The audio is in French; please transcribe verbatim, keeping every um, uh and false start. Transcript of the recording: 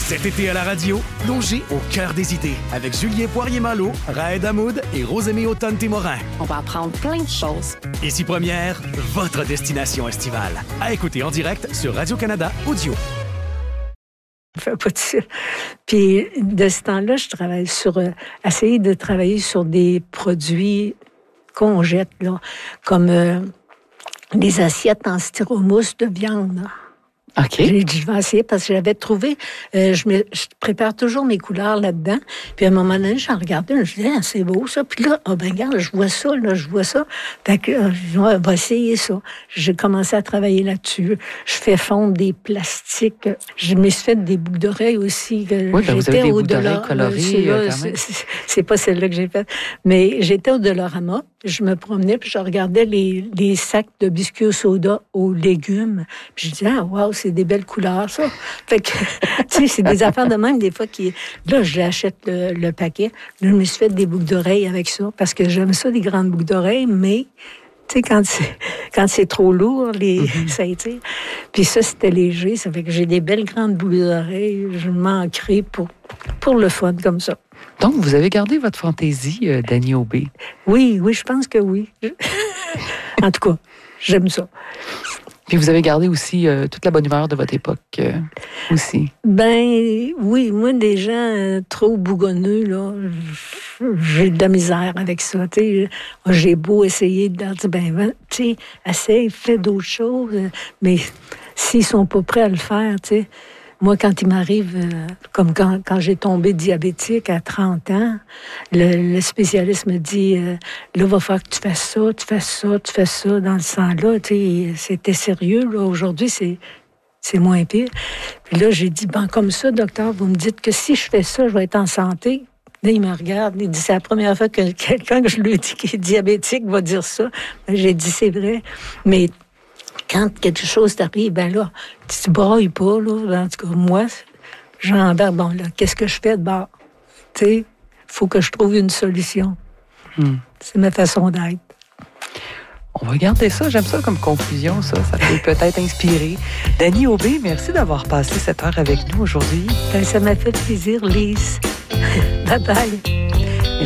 Cet été à la radio, plongez au cœur des idées avec Julien Poirier-Malo, Raed Hamoud et Rosemée Automne-Témorin. On va apprendre plein de choses. Ici Première, votre destination estivale. À écouter en direct sur Radio-Canada Audio. Fait pas de ça. Puis de ce temps-là, je travaille sur... Euh, essayer de travailler sur des produits qu'on jette, là, comme euh, des assiettes en styromousse de viande, là. OK. J'ai dit, je vais essayer parce que j'avais trouvé, euh, je, me, je prépare toujours mes couleurs là-dedans. Puis à un moment donné, j'en regardais, je me disais, ah, c'est beau ça. Puis là, oh, ben regarde, je vois ça, là, je vois ça. Fait que, euh, je dis, ouais, on va essayer ça. J'ai commencé à travailler là-dessus. Je fais fondre des plastiques. Je me suis fait des boucles d'oreilles aussi. Que oui, ben vous avez des boucles d'oreilles colorées. Euh, c'est, c'est, c'est pas celle-là que j'ai faite. Mais j'étais au Dollarama. Je me promenais, puis je regardais les, les sacs de biscuits au soda aux légumes. Puis je disais, ah, wow, c'est des belles couleurs, ça. Fait que, tu sais, c'est des affaires de même, des fois, qui... Là, j'achète le, le paquet. Là, je me suis fait des boucles d'oreilles avec ça, parce que j'aime ça, des grandes boucles d'oreilles, mais, tu sais, quand c'est, quand c'est trop lourd, les, mm-hmm. ça étire. Puis ça, c'était léger, ça fait que j'ai des belles grandes boucles d'oreilles. Je manquerai pour, pour le fun, comme ça. Donc, vous avez gardé votre fantaisie, euh, Dany Aubé? Oui, oui, je pense que oui. En tout cas, j'aime ça. Puis vous avez gardé aussi euh, toute la bonne humeur de votre époque euh, aussi. Ben oui, moi, des gens euh, trop bougonneux, là, j'ai de la misère avec ça. T'sais. J'ai beau essayer de leur dire, ben, tu sais, essaye, fais d'autres choses, mais s'ils sont pas prêts à le faire, tu sais. Moi, quand il m'arrive, euh, comme quand, quand j'ai tombé diabétique à trente ans, le, le spécialiste me dit, euh, là, va falloir que tu fasses ça, tu fasses ça, tu fasses ça dans le sang-là. Tu sais, c'était sérieux, là. Aujourd'hui, c'est, c'est moins pire. Puis là, j'ai dit, ben, comme ça, docteur, vous me dites que si je fais ça, je vais être en santé. Là, il me regarde, il dit, c'est la première fois que quelqu'un que je lui dis qui est diabétique va dire ça. J'ai dit, c'est vrai. Mais quand quelque chose t'arrive, ben là, tu te brailles pas, là. En tout cas, moi, j'embarque, bon, là, qu'est-ce que je fais de bord? Tu sais, il faut que je trouve une solution. Hmm. C'est ma façon d'être. On va garder ça. J'aime ça comme conclusion, ça. Ça peut peut-être inspirer. Dany Aubé, merci d'avoir passé cette heure avec nous aujourd'hui. Ben, ça m'a fait plaisir, Lise. Bye-bye.